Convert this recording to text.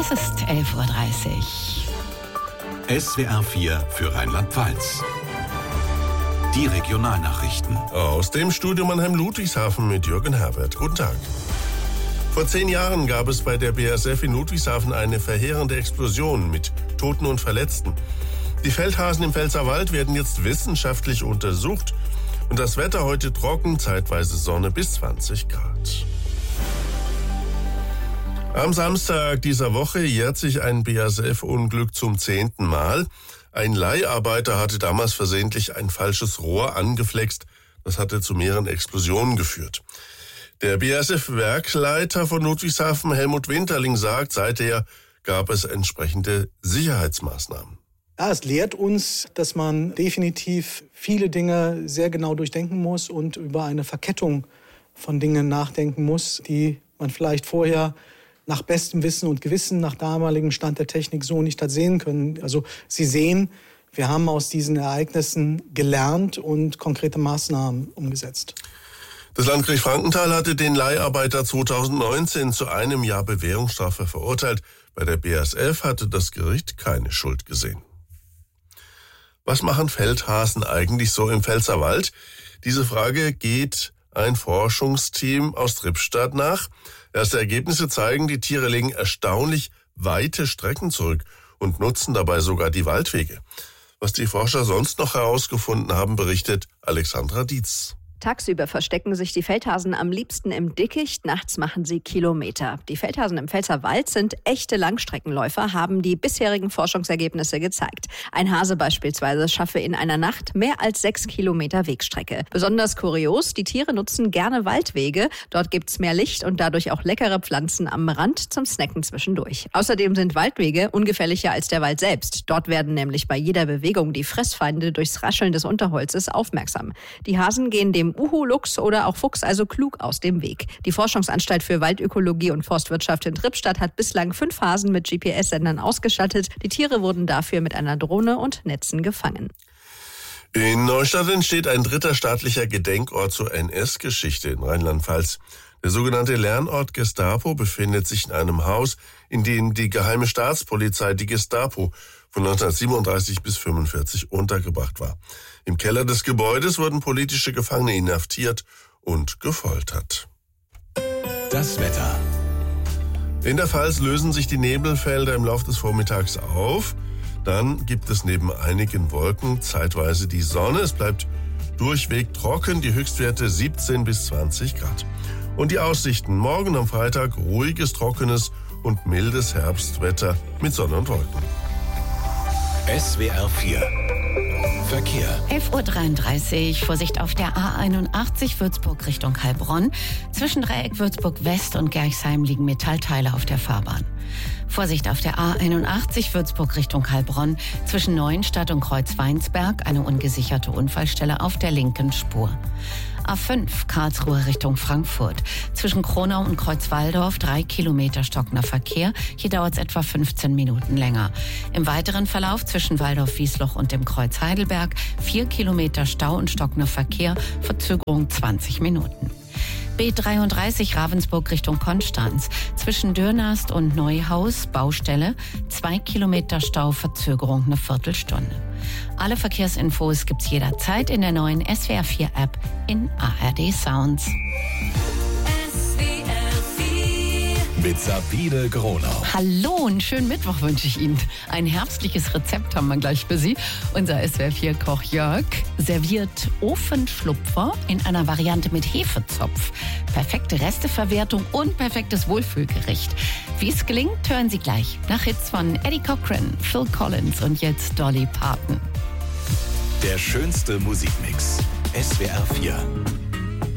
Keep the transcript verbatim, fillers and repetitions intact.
Es ist elf Uhr dreißig. S W R vier für Rheinland-Pfalz. Die Regionalnachrichten. Aus dem Studio Mannheim-Ludwigshafen mit Jürgen Herbert. Guten Tag. Vor zehn Jahren gab es bei der B A S F in Ludwigshafen eine verheerende Explosion mit Toten und Verletzten. Die Feldhasen im Pfälzerwald werden jetzt wissenschaftlich untersucht. Und das Wetter heute trocken, zeitweise Sonne bis zwanzig Grad. Am Samstag dieser Woche jährt sich ein B A S F-Unglück zum zehnten Mal. Ein Leiharbeiter hatte damals versehentlich ein falsches Rohr angeflext. Das hatte zu mehreren Explosionen geführt. Der B A S F-Werksleiter von Ludwigshafen, Helmut Winterling, sagt, seither gab es entsprechende Sicherheitsmaßnahmen. Ja, es lehrt uns, dass man definitiv viele Dinge sehr genau durchdenken muss und über eine Verkettung von Dingen nachdenken muss, die man vielleicht vorher nach bestem Wissen und Gewissen, nach damaligem Stand der Technik so nicht hat sehen können. Also Sie sehen, wir haben aus diesen Ereignissen gelernt und konkrete Maßnahmen umgesetzt. Das Landgericht Frankenthal hatte den Leiharbeiter zweitausendneunzehn zu einem Jahr Bewährungsstrafe verurteilt. Bei der B A S F hatte das Gericht keine Schuld gesehen. Was machen Feldhasen eigentlich so im Pfälzerwald? Diese Frage geht ein Forschungsteam aus Trippstadt nach. Erste Ergebnisse zeigen, die Tiere legen erstaunlich weite Strecken zurück und nutzen dabei sogar die Waldwege. Was die Forscher sonst noch herausgefunden haben, berichtet Alexandra Dietz. Tagsüber verstecken sich die Feldhasen am liebsten im Dickicht, nachts machen sie Kilometer. Die Feldhasen im Pfälzerwald sind echte Langstreckenläufer, haben die bisherigen Forschungsergebnisse gezeigt. Ein Hase beispielsweise schaffe in einer Nacht mehr als sechs Kilometer Wegstrecke. Besonders kurios, die Tiere nutzen gerne Waldwege. Dort gibt's mehr Licht und dadurch auch leckere Pflanzen am Rand zum Snacken zwischendurch. Außerdem sind Waldwege ungefährlicher als der Wald selbst. Dort werden nämlich bei jeder Bewegung die Fressfeinde durchs Rascheln des Unterholzes aufmerksam. Die Hasen gehen dem Uhu, Luchs oder auch Fuchs also klug aus dem Weg. Die Forschungsanstalt für Waldökologie und Forstwirtschaft in Trippstadt hat bislang fünf Hasen mit G P S-Sendern ausgestattet. Die Tiere wurden dafür mit einer Drohne und Netzen gefangen. In Neustadt entsteht ein dritter staatlicher Gedenkort zur N S-Geschichte in Rheinland-Pfalz. Der sogenannte Lernort Gestapo befindet sich in einem Haus, in dem die geheime Staatspolizei, die Gestapo, von neunzehnhundertsiebenunddreißig bis fünfundvierzig untergebracht war. Im Keller des Gebäudes wurden politische Gefangene inhaftiert und gefoltert. Das Wetter. In der Pfalz lösen sich die Nebelfelder im Laufe des Vormittags auf. Dann gibt es neben einigen Wolken zeitweise die Sonne. Es bleibt durchweg trocken, die Höchstwerte siebzehn bis zwanzig Grad. Und die Aussichten: morgen am Freitag ruhiges, trockenes und mildes Herbstwetter mit Sonne und Wolken. S W R vier Verkehr. elf Uhr dreiunddreißig. Vorsicht auf der A einundachtzig Würzburg Richtung Heilbronn. Zwischen Dreieck Würzburg West und Gerchsheim liegen Metallteile auf der Fahrbahn. Vorsicht auf der A einundachtzig Würzburg Richtung Heilbronn. Zwischen Neuenstadt und Kreuzweinsberg eine ungesicherte Unfallstelle auf der linken Spur. A fünf Karlsruhe Richtung Frankfurt. Zwischen Kronau und Kreuzwaldorf drei Kilometer stockender Verkehr. Hier dauert es etwa fünfzehn Minuten länger. Im weiteren Verlauf zwischen Waldorf-Wiesloch und dem Kreuz Heidelberg vier Kilometer Stau und stockender Verkehr. Verzögerung zwanzig Minuten. B dreiunddreißig Ravensburg Richtung Konstanz. Zwischen Dürnast und Neuhaus Baustelle. Zwei Kilometer Stau, Verzögerung eine Viertelstunde. Alle Verkehrsinfos gibt's jederzeit in der neuen S W R vier App in A R D Sounds. Mit Sabine Gronau. Hallo, einen schönen Mittwoch wünsche ich Ihnen. Ein herbstliches Rezept haben wir gleich für Sie. Unser S W R vier Koch Jörg serviert Ofenschlupfer in einer Variante mit Hefezopf. Perfekte Resteverwertung und perfektes Wohlfühlgericht. Wie es gelingt, hören Sie gleich. Nach Hits von Eddie Cochran, Phil Collins und jetzt Dolly Parton. Der schönste Musikmix. S W R vier.